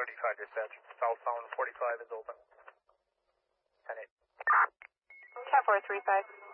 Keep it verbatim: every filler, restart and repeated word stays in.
thirty-five dispatch. Southbound forty-five is open. ten eight. ten four three five.